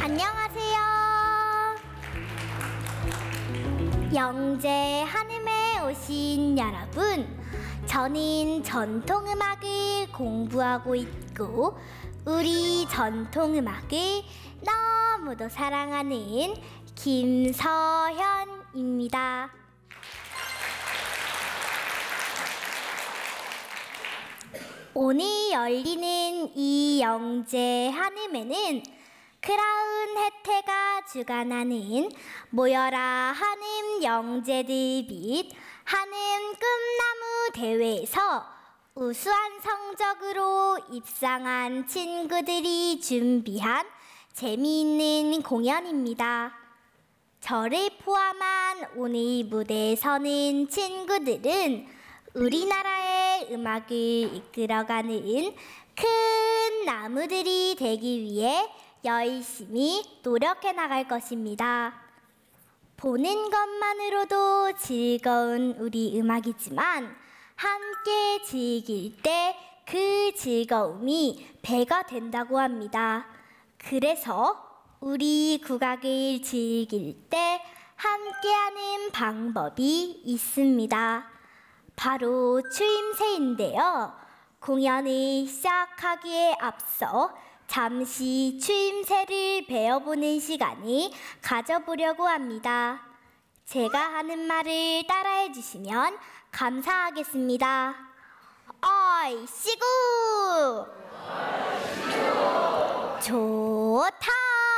안녕하세요. 영재 한음에 오신 여러분, 저는 전통음악을 공부하고 있고 우리 전통음악을 너무도 사랑하는 김서현입니다. 오늘 열리는 이 영재 한음에는 크라운 혜태가 주관하는 모여라 한음 영재들 및 한음 꿈나무 대회에서 우수한 성적으로 입상한 친구들이 준비한 재미있는 공연입니다. 저를 포함한 오늘 무대에 서는 친구들은 우리나라의 음악을 이끌어가는 큰 나무들이 되기 위해 열심히 노력해 나갈 것입니다. 보는 것만으로도 즐거운 우리 음악이지만 함께 즐길 때 그 즐거움이 배가 된다고 합니다. 그래서 우리 국악을 즐길 때 함께하는 방법이 있습니다. 바로 추임새인데요. 공연을 시작하기에 앞서 잠시 추임새를 배워보는 시간을 가져보려고 합니다. 제가 하는 말을 따라해 주시면 감사하겠습니다. 어이씨구! 좋다!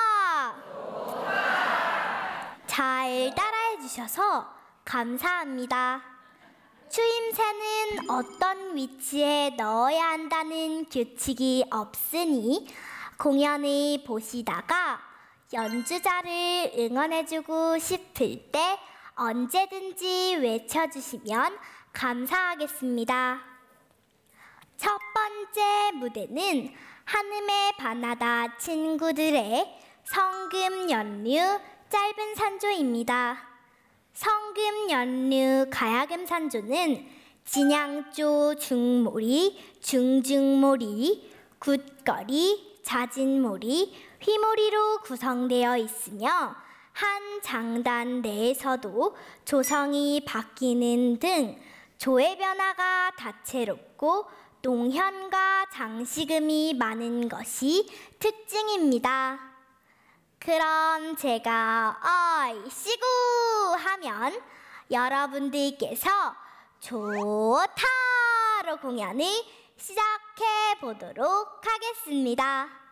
잘 따라해 주셔서 감사합니다. 추임새는 어떤 위치에 넣어야 한다는 규칙이 없으니 공연을 보시다가 연주자를 응원해주고 싶을 때 언제든지 외쳐주시면 감사하겠습니다. 첫 번째 무대는 한음의 바나다 친구들의 성금 연류 짧은 산조입니다. 성금 연류 가야금 산조는 진양조 중모리, 중중모리, 굿거리, 자진모리, 휘모리로 구성되어 있으며 한 장단 내에서도 조성이 바뀌는 등 조의 변화가 다채롭고 농현과 장식음이 많은 것이 특징입니다. 그럼 제가 어이씨구 하면 여러분들께서 좋다로 공연을 시작해 보도록 하겠습니다.